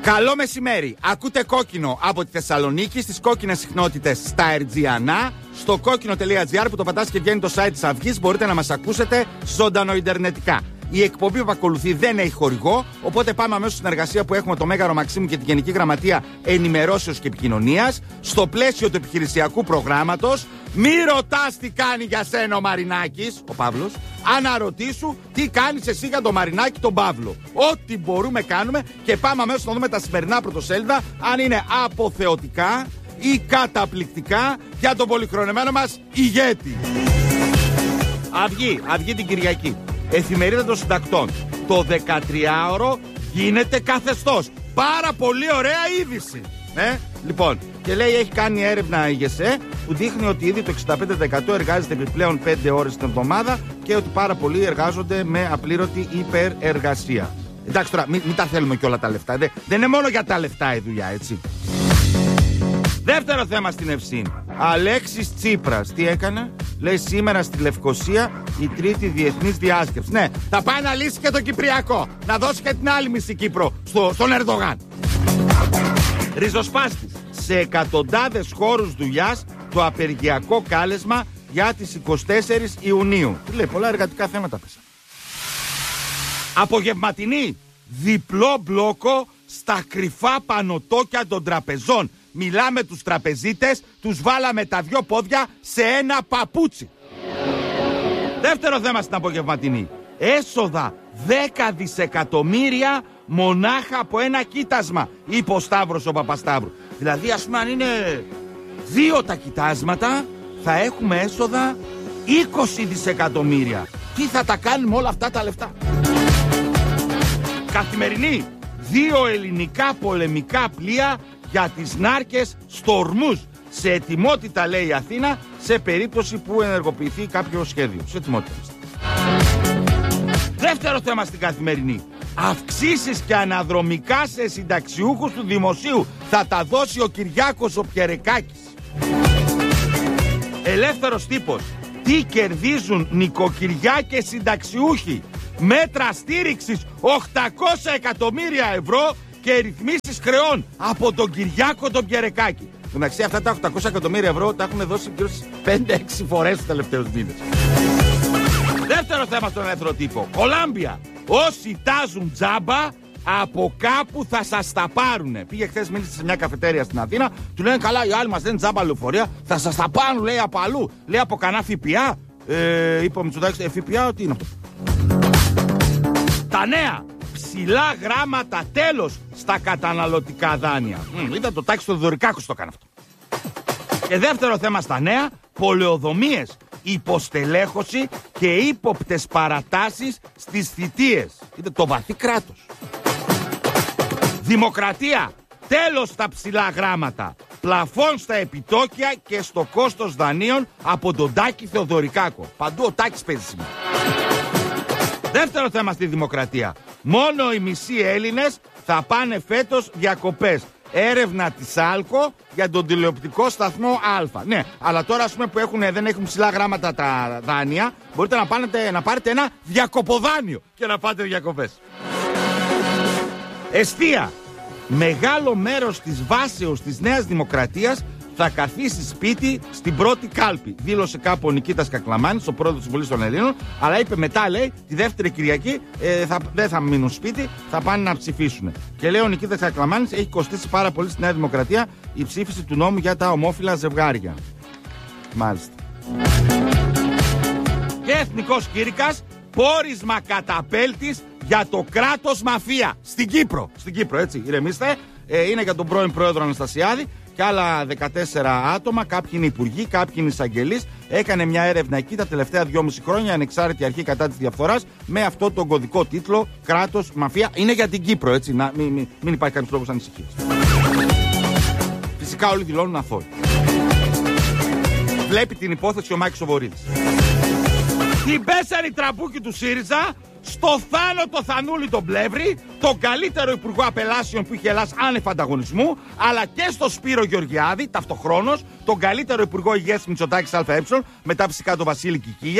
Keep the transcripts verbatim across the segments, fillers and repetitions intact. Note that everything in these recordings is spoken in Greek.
Καλό μεσημέρι. Ακούτε Κόκκινο από τη Θεσσαλονίκη στις κόκκινες συχνότητες στα Ερτζιανά. Στο κόκκινο τελεία τζι άρ που το πατάς και βγαίνει το site της Αυγής, μπορείτε να μας ακούσετε ζωντανοιντερνετικά. Η εκπομπή που ακολουθεί δεν έχει χορηγό, οπότε πάμε αμέσως στην εργασία που έχουμε το Μέγαρο Μαξίμου και τη Γενική Γραμματεία Ενημερώσεως και Επικοινωνίας. Στο πλαίσιο του επιχειρησιακού προγράμματος, μη ρωτάς τι κάνει για σένα ο Μαρινάκης, ο Παύλος, αναρωτήσου τι κάνεις εσύ για τον Μαρινάκη τον Παύλο. Ό,τι μπορούμε κάνουμε και πάμε αμέσως να δούμε τα σημερινά πρωτοσέλιδα, αν είναι αποθεωτικά ή καταπληκτικά για τον πολυχρονεμένο μας ηγέτη. Αυγή, Αυγή την Κυριακή. Εφημερίδα των Συντακτών. Το δεκατριάωρο γίνεται καθεστώς. Πάρα πολύ ωραία είδηση. Ε? Λοιπόν, και λέει έχει κάνει έρευνα η ΓΕΣΕ που δείχνει ότι ήδη το εξήντα πέντε τοις εκατό εργάζεται επιπλέον πέντε ώρες την εβδομάδα και ότι πάρα πολλοί εργάζονται με απλήρωτη υπερεργασία. Εντάξει τώρα, μην, μην τα θέλουμε και όλα τα λεφτά. Δεν, δεν είναι μόνο για τα λεφτά η δουλειά, έτσι. Δεύτερο θέμα στην Ευσύνη. Αλέξης Τσίπρας. Τι έκανε? Λέει σήμερα στη Λευκοσία η τρίτη διεθνής διάσκεψη. Ναι, θα πάει να λύσει και το Κυπριακό. Να δώσει και την άλλη μισή Κύπρο στο, στον Ερντογάν. Ριζοσπάστης. Σε εκατοντάδες χώρους δουλειάς το απεργιακό κάλεσμα για τις εικοστή τέταρτη Ιουνίου. Τι λέει, πολλά εργατικά θέματα πέσα. Απογευματινή. Διπλό μπλόκο στα κρυφά πανωτόκια των τραπεζών. Μιλάμε τους τραπεζίτες, τους βάλαμε τα δυο πόδια σε ένα παπούτσι. Δεύτερο θέμα στην απογευματινή. Έσοδα δέκα δισεκατομμύρια μονάχα από ένα κοίτασμα, είπε ο Σταύρος ο Παπασταύρου. Δηλαδή ας πούμε αν είναι δύο τα κοιτάσματα θα έχουμε έσοδα είκοσι δισεκατομμύρια. Τι θα τα κάνουμε όλα αυτά τα λεφτά? Καθημερινή. Δύο ελληνικά πολεμικά πλοία για τις νάρκες στο Ορμούζ. Σε ετοιμότητα, λέει η Αθήνα, σε περίπτωση που ενεργοποιηθεί κάποιο σχέδιο. Σε ετοιμότητα. Δεύτερο θέμα στην Καθημερινή. Αυξήσεις και αναδρομικά σε συνταξιούχους του δημοσίου. Θα τα δώσει ο Κυριάκος ο Πιερεκάκης. Ελεύθερος τύπος. Τι κερδίζουν νοικοκυριά και συνταξιούχοι? Μέτρα στήριξης οκτακόσια εκατομμύρια ευρώ και ρυθμίσεις χρεών από τον Κυριάκο τον Πιερεκάκη. Εντάξει, αυτά τα οκτακόσια εκατομμύρια ευρώ τα έχουν δώσει γύρω στις πέντε έξι φορές τους τελευταίους μήνες. Δεύτερο θέμα στον ελεύθερο τύπο. Κολάμπια. Όσοι τάζουν τζάμπα από κάπου θα σας τα πάρουνε. Πήγε χθες, μίλησε σε μια καφετέρια στην Αθήνα. Του λένε καλά, οι άλλοι μας λένε τζάμπα λεωφορεία. Θα σας τα πάρουν, λέει, από αλλού. Λέει από κανένα ΦΠΑ. Ε, είπε ο Μητσοτάκης, ε, ΦΠΑ, τι είναι αυτό? Τα νέα. Ψηλά γράμματα τέλος στα καταναλωτικά δάνεια. Mm, ήταν το τάξη του Δωρικάκου το έκανε αυτό. Και δεύτερο θέμα στα νέα. Πολεοδομίες, υποστελέχωση και ύποπτες παρατάσεις στις θητείες. Είναι το βαθύ κράτος. Δημοκρατία. Τέλος στα ψηλά γράμματα. Πλαφών στα επιτόκια και στο κόστος δανείων από τον Τάκη Θεοδωρικάκο. Παντού ο Τάκης παίζει σήμερα. Δεύτερο θέμα στη Δημοκρατία. Μόνο οι μισοί Έλληνες θα πάνε φέτος διακοπές. Έρευνα της Άλκο για τον τηλεοπτικό σταθμό Α. Ναι, αλλά τώρα ας πούμε που έχουν, δεν έχουν ψηλά γράμματα τα δάνεια, μπορείτε να, πάνετε, να πάρετε ένα διακοποδάνιο και να πάτε διακοπές. Εστία. Μεγάλο μέρος της βάσεως της Νέας Δημοκρατίας θα καθίσει σπίτι στην πρώτη κάλπη. Δήλωσε κάπου ο Νικήτας Κακλαμάνης, ο πρόεδρος της Βουλής των Ελλήνων, αλλά είπε μετά, λέει, τη δεύτερη Κυριακή ε, θα, δεν θα μείνουν σπίτι, θα πάνε να ψηφίσουν. Και λέει ο Νικήτας Κακλαμάνης, έχει κοστίσει πάρα πολύ στη Νέα Δημοκρατία η ψήφιση του νόμου για τα ομόφυλα ζευγάρια. Μάλιστα. Και εθνικός κήρυκας, πόρισμα καταπέλτης για το κράτος μαφία. Στην Κύπρο. Στην Κύπρο, έτσι, ηρεμήστε. Ε, είναι για τον πρώην πρόεδρο Αναστασιάδη και άλλα δεκατέσσερα άτομα. Κάποιοι είναι υπουργοί, κάποιοι είναι εισαγγελείς. Έκανε μια έρευνα εκεί τα τελευταία δυόμιση χρόνια, ανεξάρτητη αρχή κατά της διαφθοράς, με αυτό τον κωδικό τίτλο κράτος μαφία. Είναι για την Κύπρο, έτσι. Να, μην, μην, μην υπάρχει κανείς λόγος ανησυχίας. Φυσικά όλοι δηλώνουν αθώοι. Βλέπει την υπόθεση ο Μάκης ο Βορύδης. Την πέσανε οι τραμπούκοι του ΣΥΡΙΖΑ στο Θάνο το Θανούλη τον Πλεύρη, τον καλύτερο υπουργό απελάσεων που είχε Ελλάς άνευ ανταγωνισμού, αλλά και στο Σπύρο Γεωργιάδη, ταυτοχρόνως, τον καλύτερο υπουργό υγείας Μητσοτάκης ΑΕ, μετά φυσικά τον Βασίλη Κικίλια,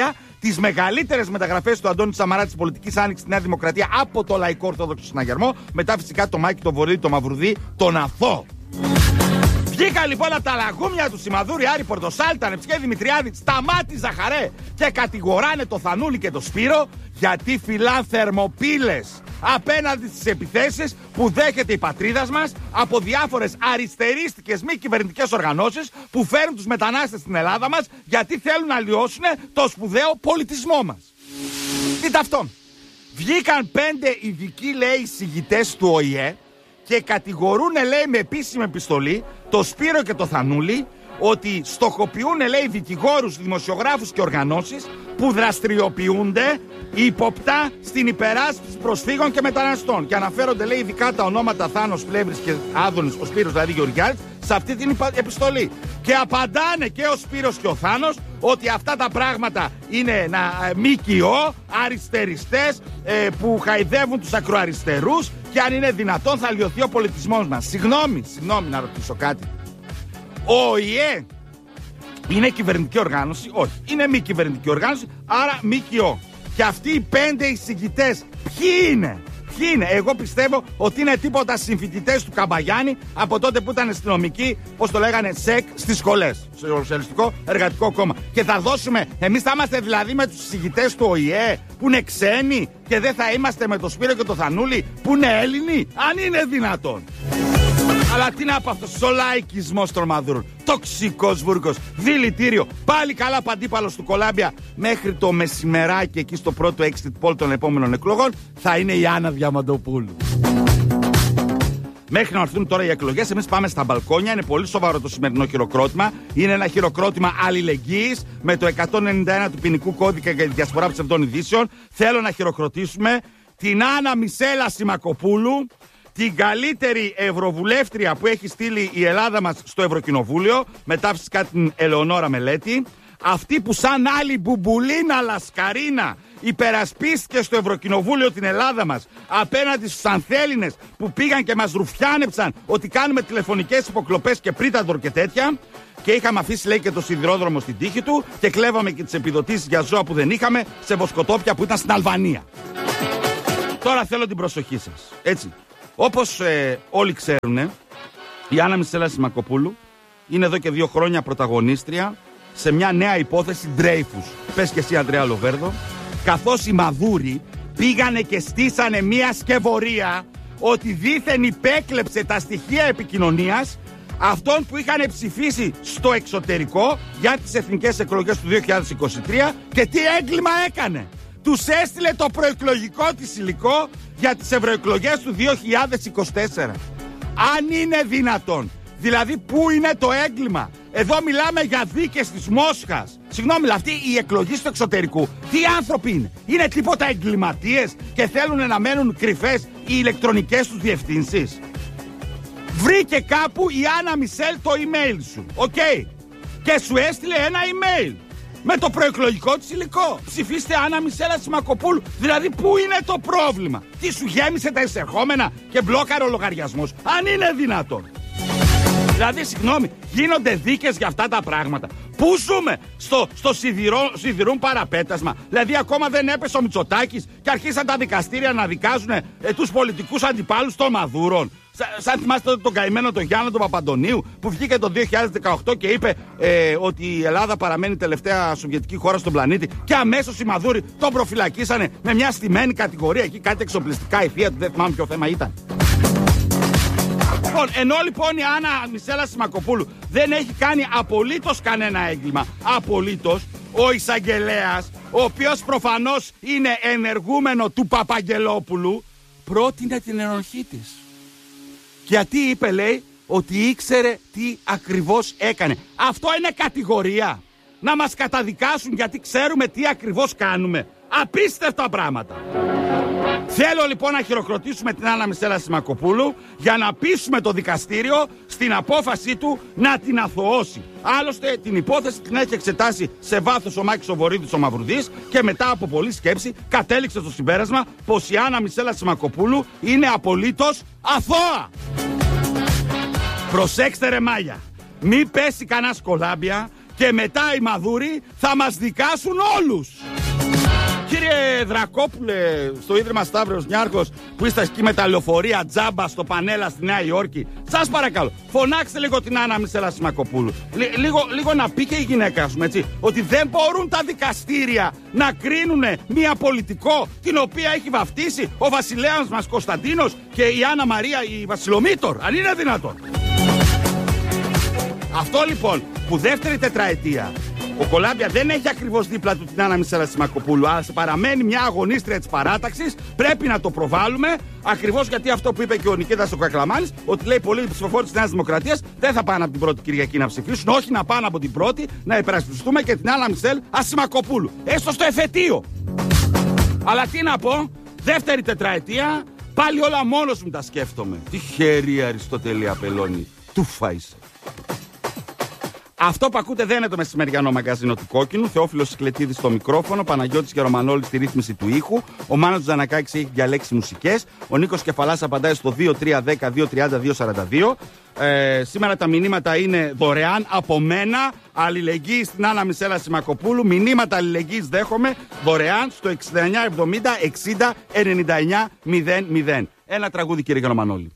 τις μεγαλύτερες μεταγραφές του Αντώνη Σαμαρά της πολιτικής άνοιξης στη Νέα Δημοκρατία από το Λαϊκό Ορθόδοξο Συναγερμό. Μετά φυσικά το Μάκη, το Βορύδη, το Μαυρουδί, τον Αθώ. Βγήκαν λοιπόν από τα λαγούμια του Σιμαδούρη, Άρη Πορτοσάλτα, Νεψκέ Δημητριάδη, Σταμάτη Ζαχαρέ και κατηγοράνε το Θανούλη και το Σπύρο γιατί φυλάν θερμοπύλες απέναντι στις επιθέσεις που δέχεται η πατρίδας μας από διάφορες αριστερίστικες μη κυβερνητικές οργανώσεις που φέρνουν τους μετανάστες στην Ελλάδα μας γιατί θέλουν να λιώσουν το σπουδαίο πολιτισμό μας. Δείτε αυτό. Βγήκαν πέντε ειδικοί, λέει, εισηγητές του Ο Η Ε και κατηγορούν, λέει, με επίσημη επιστολή το Σπύρο και το Θανούλη ότι στοχοποιούν, λέει, δικηγόρους, δημοσιογράφους και οργανώσεις που δραστηριοποιούνται υποπτά στην υπεράσπιση προσφύγων και μεταναστών. Και αναφέρονται, λέει, ειδικά τα ονόματα Θάνος Πλεύρης και Άδωνης, ο Σπύρος δηλαδή Γεωργιάδης, σε αυτή την επιστολή. Και απαντάνε και ο Σπύρος και ο Θάνος ότι αυτά τα πράγματα είναι ένα ΜΚΟ, αριστεριστές ε, που χαϊδεύουν τους ακροαριστερούς και αν είναι δυνατόν θα λιωθεί ο πολιτισμός μας. Συγγνώμη, συγγνώμη να ρωτήσω κάτι. Ο Ο Η Ε είναι κυβερνητική οργάνωση? Όχι. Είναι μη κυβερνητική οργάνωση, άρα ΜΚΟ. Και αυτοί οι πέντε εισηγητές ποιοι είναι? Ποιοι είναι? Εγώ πιστεύω ότι είναι τίποτα συμφοιτητές του Καμπαγιάννη από τότε που ήταν αστυνομικοί, πώς το λέγανε, ΣΕΚ στις σχολές. Στο Σοσιαλιστικό Εργατικό Κόμμα. Και θα δώσουμε, εμείς θα είμαστε δηλαδή με τους εισηγητές του Ο Η Ε που είναι ξένοι και δεν θα είμαστε με το Σπύρο και το Θανούλη που είναι Έλληνοι? Αν είναι δυνατόν. Αλλά τι να πω αυτό, ο λαϊκισμός των μαδούρων. Τοξικός Βούργος, δηλητήριο. Πάλι καλά παντίπαλος του Κολάμπια μέχρι το μεσημεράκι εκεί στο πρώτο exit poll των επόμενων εκλογών θα είναι η Άννα Διαμαντοπούλου. Μέχρι να έρθουν τώρα οι εκλογές, εμείς πάμε στα μπαλκόνια. Είναι πολύ σοβαρό το σημερινό χειροκρότημα. Είναι ένα χειροκρότημα αλληλεγγύης με το εκατόν ενενήντα ένα του ποινικού κώδικα για τη διασπορά ψευδών ειδήσεων. Θέλω να χειροκροτήσουμε την Άννα Μισέλα Σιμακοπούλου, την καλύτερη ευρωβουλεύτρια που έχει στείλει η Ελλάδα μας στο Ευρωκοινοβούλιο, μετά φυσικά την Ελεονόρα Μελέτη. Αυτή που σαν άλλη μπουμπουλίνα λασκαρίνα υπερασπίστηκε στο Ευρωκοινοβούλιο την Ελλάδα μας απέναντι στους ανθέληνες που πήγαν και μας ρουφιάνεψαν ότι κάνουμε τηλεφωνικές υποκλοπές και πρίταντορ και τέτοια. Και είχαμε αφήσει, λέει, και το σιδηρόδρομο στην τύχη του και κλέβαμε και τις επιδοτήσεις για ζώα που δεν είχαμε σε βοσκοτόπια που ήταν στην Αλβανία. Τώρα θέλω την προσοχή σας. Έτσι. Όπως ε, όλοι ξέρουν, η Άννα Μισέλα Σιμακοπούλου είναι εδώ και δύο χρόνια πρωταγωνίστρια σε μια νέα υπόθεση Ντρέιφους. Πες και εσύ, Ανδρέα Λοβέρδο. Καθώς οι μαδούροι πήγανε και στήσανε μια σκευωρία ότι δήθεν υπέκλεψε τα στοιχεία επικοινωνίας αυτών που είχαν ψηφίσει στο εξωτερικό για τις εθνικές εκλογές του δύο χιλιάδες είκοσι τρία και τι έγκλημα έκανε. Τους έστειλε το προεκλογικό της υλικό για τις ευρωεκλογές του δύο χιλιάδες είκοσι τέσσερα. Αν είναι δυνατόν. Δηλαδή, πού είναι το έγκλημα? Εδώ μιλάμε για δίκες της Μόσχας. Συγγνώμη, αυτοί οι εκλογείς του εξωτερικού, τι άνθρωποι είναι? Είναι τίποτα εγκληματίες και θέλουν να μένουν κρυφές οι ηλεκτρονικές τους διευθύνσεις? Βρήκε κάπου η Άννα Μισελ το email σου, οκ, okay. Και σου έστειλε ένα email με το προεκλογικό της υλικό. Ψηφίστε Άννα Μισέλα Σιμακοπούλου. Δηλαδή, πού είναι το πρόβλημα? Τι σου γέμισε τα εισερχόμενα και μπλόκαρε ο λογαριασμός? Αν είναι δυνατόν. Δηλαδή, συγγνώμη, γίνονται δίκες για αυτά τα πράγματα. Πού ζούμε? Στο, στο σιδηρό, σιδηρούν παραπέτασμα? Δηλαδή, ακόμα δεν έπεσε ο Μητσοτάκης και αρχίσαν τα δικαστήρια να δικάζουν ε, τους πολιτικούς αντιπάλους των Μαδούρων. Σαν, σαν θυμάστε τον καημένο τον Γιάννη τον Παπαντονίου που βγήκε το δύο χιλιάδες δεκαοκτώ και είπε ε, ότι η Ελλάδα παραμένει τελευταία σοβιετική χώρα στον πλανήτη και αμέσως οι Μαδούροι τον προφυλακίσανε με μια στημένη κατηγορία εκεί, κάτι εξοπλιστικά ηθεία του, δεν θυμάμαι ποιο θέμα ήταν. Λοιπόν, ενώ λοιπόν η Άννα Μισέλα Σιμακοπούλου δεν έχει κάνει απολύτως κανένα έγκλημα, απολύτως, ο εισαγγελέας, ο οποίος προφανώς είναι ενεργούμενο του Παπαγγελόπουλου, πρότεινε την ενοχή της. Γιατί είπε, λέει, ότι ήξερε τι ακριβώς έκανε. Αυτό είναι κατηγορία? Να μας καταδικάσουν γιατί ξέρουμε τι ακριβώς κάνουμε? Απίστευτα πράγματα. Θέλω λοιπόν να χειροκροτήσουμε την Άννα Μισέλα Σιμακοπούλου για να πείσουμε το δικαστήριο στην απόφασή του να την αθωώσει. Άλλωστε την υπόθεση την έχει εξετάσει σε βάθος ο Μάκης ο Βορύδης ο Μαυρουδής και μετά από πολλή σκέψη κατέληξε στο συμπέρασμα πως η Άννα Μισέλα Σιμακοπούλου είναι απολύτως αθώα. Προσέξτε ρε μάγια, μη πέσει κανένα Κολάμπια και μετά οι Μαδούροι θα μας δικάσουν όλους. Κύριε Δρακόπουλε, στο Ίδρυμα Σταύρος Νιάρχος, που είστε εκεί με τα λεωφορεία τζάμπα στο Πανέλα στη Νέα Υόρκη, σας παρακαλώ, φωνάξτε λίγο την Άννα Μισέλα Σιμακοπούλου. Λ- λίγο, λίγο να πει και η γυναίκα σου, έτσι, ότι δεν μπορούν τα δικαστήρια να κρίνουν μια πολιτικό την οποία έχει βαφτίσει ο βασιλέας μας Κωνσταντίνος και η Άννα Μαρία η Βασιλομήτωρ. Αν είναι δυνατόν. Αυτό λοιπόν που δεύτερη τετραετία ο Κολάμπια δεν έχει ακριβώς δίπλα του την Άννα Μισέλα Σιμακοπούλου, αλλά παραμένει μια αγωνίστρια της παράταξης. Πρέπει να το προβάλλουμε, ακριβώς γιατί αυτό που είπε και ο Νικήτας ο Κακλαμάνης, ότι λέει πολλοί ψηφοφόροι της Νέας Δημοκρατίας δεν θα πάνε από την πρώτη Κυριακή να ψηφίσουν, όχι να πάνε από την πρώτη να υπερασπιστούμε και την Άννα Μισέλα Σιμακοπούλου. Έστω στο εφετείο. Αλλά τι να πω, δεύτερη τετραετία, πάλι όλα μόνος μου τα σκέφτομαι. Τυχερή Αριστοτέλη Απελώνη, του φάισε. Αυτό που ακούτε δεν είναι το μεσημεριανό μαγκαζίνο του Κόκκινου. Θεόφιλος Σκλετίδης στο μικρόφωνο, Παναγιώτης Γερομανόλης στη ρύθμιση του ήχου. Ο Μάνος Τζανακάκης έχει διαλέξει μουσικές. Ο Νίκος Κεφαλάς απαντάει στο δύο τρία ένα μηδέν δύο τριάντα δύο σαράντα δύο. Ε, σήμερα τα μηνύματα είναι δωρεάν από μένα. Αλληλεγγύη στην Άννα Μισέλα Σιμακοπούλου. Μηνύματα αλληλεγγύης δέχομαι δωρεάν στο εξήντα εννιά εβδομήντα εξήντα ενενήντα εννιά μηδέν μηδέν. Ένα τραγούδι, κύριε Γερομανόλη.